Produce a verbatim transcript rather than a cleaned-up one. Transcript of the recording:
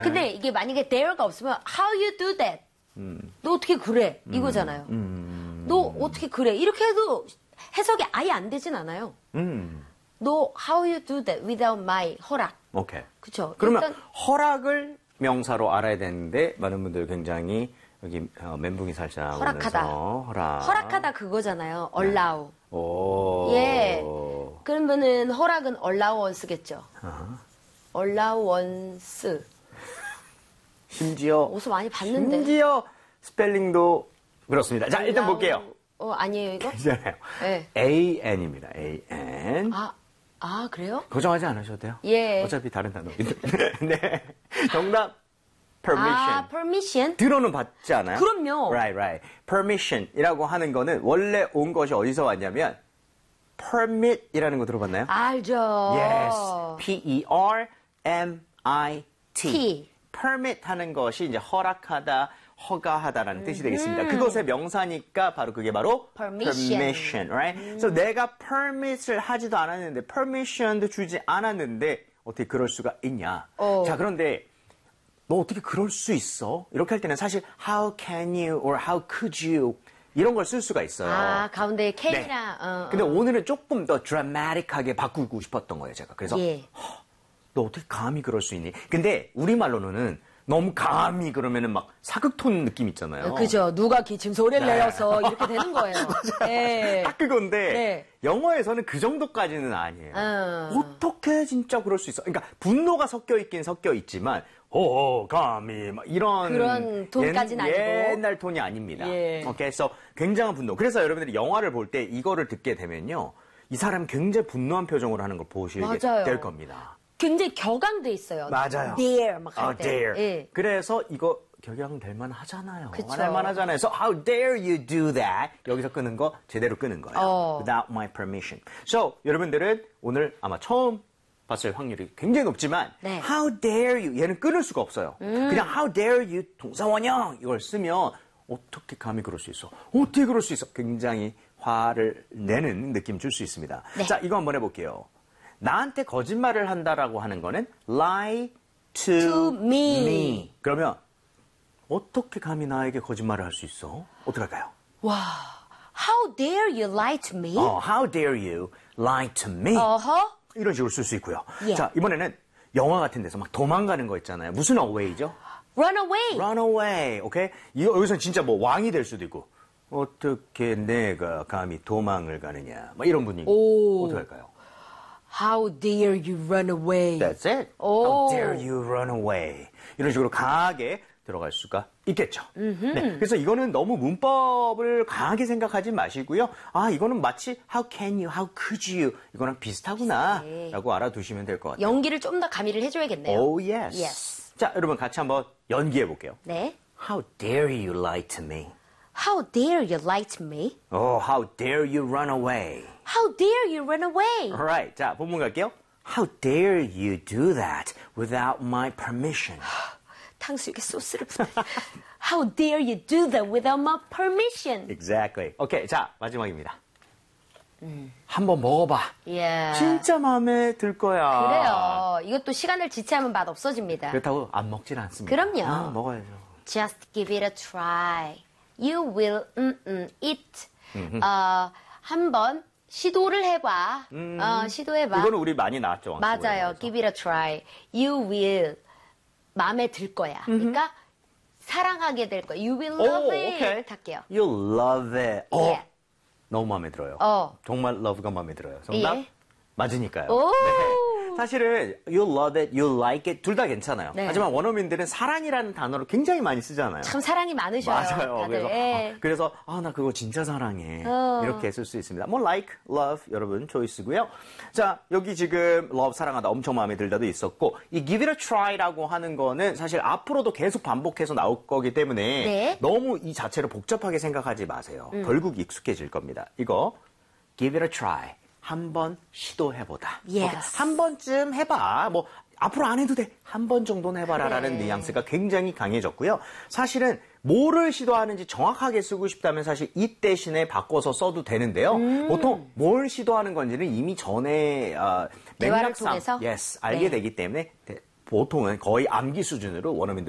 근데 이게 만약에 there가 없으면 how you do that? 음. 너 어떻게 그래? 이거잖아요. 음. 너 어떻게 그래? 이렇게 해도 해석이 아예 안 되진 않아요. 음. 너 how you do that without my 허락. 오케이. 그쵸? 그러면 일단, 허락을 명사로 알아야 되는데 많은 분들 굉장히 여기 어, 멘붕이 살짝 허락하다. 오면서 허락. 허락하다 그거잖아요. allow. 오. 예. 그러면은 허락은 allowance겠죠. 아하. allowance. 심지어 어디서 많이 봤는데. 심지어 스펠링도 그렇습니다. 자, 일단 allow- 볼게요. 어, 아니에요, 이거? 괜찮아요. 네. 에이엔입니다. 에이엔. 아, 아, 그래요? 걱정하지 않으셔도 돼요. 예. 어차피 다른 단어이기 때문에. 네. 정답. permission. 아, permission? 들어는 봤지 않아요? 그럼요. Right, right. permission이라고 하는 거는 원래 온 것이 어디서 왔냐면 permit이라는 거 들어봤나요? 알죠. Yes. P-E-R-M-I-T. T. permit 하는 것이 이제 허락하다, 허가하다라는 뜻이 되겠습니다. 그것의 명사니까 바로 그게 바로 Permission. permission, right? 그래서 내가 permit을 하지도 않았는데 permission도 주지 않았는데 어떻게 그럴 수가 있냐? 어. 자, 그런데 너 어떻게 그럴 수 있어? 이렇게 할 때는 사실 how can you or how could you 이런 걸 쓸 수가 있어요. 아, 가운데 네. can이랑, 어, 근데 어. 오늘은 조금 더 드라마틱하게 바꾸고 싶었던 거예요, 제가. 그래서 예. 너 어떻게 감히 그럴 수 있니? 근데 우리말로는 너무 감히 그러면은 막 사극톤 느낌 있잖아요. 그죠. 누가 기침 소리를 네. 내어서 이렇게 되는 거예요. 예. 딱 그건데 네. 영어에서는 그 정도까지는 아니에요. 어. 어떻게 진짜 그럴 수 있어? 그러니까 분노가 섞여 있긴 섞여 있지만 오 감히 막 이런 그런 톤까지는 옛, 아니고. 옛날 톤이 아닙니다. 예. 오케이, 그래서 굉장한 분노. 그래서 여러분들이 영화를 볼 때 이거를 듣게 되면요, 이 사람 굉장히 분노한 표정으로 하는 걸 보시게 맞아요. 될 겁니다. 굉장히 격앙돼 있어요. 맞아요. dare 막 할 아, 때. dare. 예. 그래서 이거 격양될 만 하잖아요. 그쵸. 할 만하잖아요. So how dare you do that? 여기서 끄는 거 제대로 끄는 거예요. 어. Without my permission. So 여러분들은 오늘 아마 처음 봤을 확률이 굉장히 높지만 네. how dare you 얘는 끊을 수가 없어요. 음. 그냥 how dare you 동사원형 이걸 쓰면 어떻게 감히 그럴 수 있어? 어떻게 그럴 수 있어? 굉장히 화를 내는 느낌 줄 수 있습니다. 네. 자, 이거 한번 해볼게요. 나한테 거짓말을 한다라고 하는 거는 lie to, To me. me. 그러면 어떻게 감히 나에게 거짓말을 할 수 있어? 어떡할까요? 와, how dare you lie to me? 어, how dare you lie to me? 어허? 이런 식으로 쓸 수 있고요. 예. 자, 이번에는 영화 같은 데서 막 도망가는 거 있잖아요. 무슨 away죠? run away. run away. 오케이? 이거 여기서 진짜 뭐 왕이 될 수도 있고. 어떻게 내가 감히 도망을 가느냐. 막 이런 분위기. 오. 어떡할까요? How dare you run away? That's it. 오. How dare you run away. 이런 식으로 강하게 들어갈 수가 있겠죠. 네, 그래서 이거는 너무 문법을 강하게 생각하지 마시고요. 아, 이거는 마치 how can you, how could you 이거랑 비슷하구나 비슷해. 라고 알아두시면 될 것 같아요. 연기를 좀 더 가미를 해줘야겠네요. Oh, yes. Yes. 자, 여러분 같이 한번 연기해 볼게요. 네. How dare you lie to me? How dare you lie to me? Oh, how dare you run away? How dare you run away? Alright, 자, 본문 갈게요. How dare you do that without my permission? 탕수육에 소스를 붓 How dare you do that without my permission? Exactly. 오케이, 자, 마지막입니다. 한번 먹어봐. 예. 진짜 마음에 들 거야. 그래요. 이것도 시간을 지체하면 맛 없어집니다. 그렇다고 안 먹진 않습니다. 그럼요. 아, 먹어야죠. Just give it a try. You will mm, mm, eat. 어, 한번 시도를 해봐. 어, 시도해봐. 이거는 우리 많이 나왔죠. 맞아요. Give it a try. You will 마음에 들 거야. 그러니까 사랑하게 될 거야. You will love 오, it. 오케이. 할게요. You love it. 어, 예. 너무 마음에 들어요. 어. 정말 love가 마음에 들어요. 정답? 예. 맞으니까요. 오. 네. 사실은 you love it, you like it 둘 다 괜찮아요. 네. 하지만 원어민들은 사랑이라는 단어를 굉장히 많이 쓰잖아요. 참 사랑이 많으셔요. 맞아요. 다들. 그래서 예. 어, 그래서 아, 나 그거 진짜 사랑해. 어. 이렇게 쓸 수 있습니다. 뭐 like, love 여러분 초이스고요. 자, 여기 지금 love 사랑하다 엄청 마음에 들다도 있었고 이 give it a try라고 하는 거는 사실 앞으로도 계속 반복해서 나올 거기 때문에 네. 너무 이 자체를 복잡하게 생각하지 마세요. 음. 결국 익숙해질 겁니다. 이거 give it a try. 한번 시도해보다. Yes. 한 번쯤 해봐. 뭐 앞으로 안 해도 돼. 한 번 정도는 해봐라라는 그래. 뉘앙스가 굉장히 강해졌고요. 사실은 뭐를 시도하는지 정확하게 쓰고 싶다면 사실 이 대신에 바꿔서 써도 되는데요. 음. 보통 뭘 시도하는 건지는 이미 전에 어, 대화를 맥락상 통해서? yes, 알게 네. 되기 때문에 대- 보통은 거의 암기 수준으로 원어민들